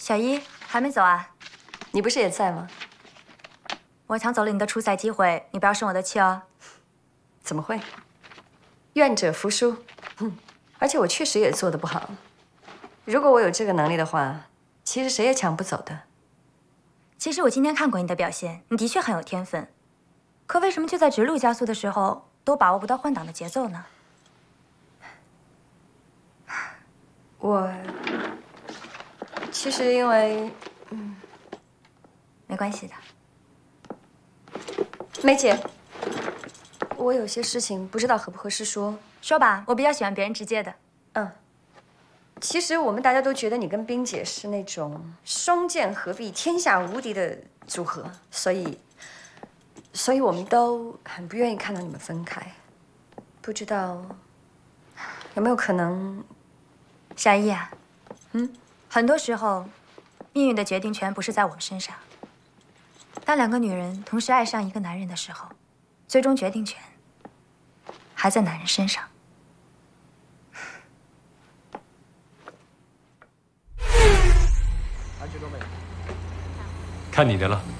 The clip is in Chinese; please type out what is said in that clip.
小一还没走啊？ 你不是也在吗？ 我抢走了你的出赛机会，你不要生我的气哦。 怎么会？愿者服输。而且我确实也做得不好。如果我有这个能力的话，其实谁也抢不走的。 其实我今天看过你的表现，你的确很有天分。可为什么就在直路加速的时候都把握不到换挡的节奏呢？ 我其实因为， 没关系的。 梅姐，我有些事情不知道合不合适说。 说吧，我比较喜欢别人直接的。 其实我们大家都觉得你跟冰姐是那种双剑合璧、天下无敌的组合，所以我们都很不愿意看到你们分开。不知道有没有可能， 夏依啊，很多时候，命运的决定权不是在我们身上。当两个女人同时爱上一个男人的时候，最终决定权还在男人身上。 看你的了。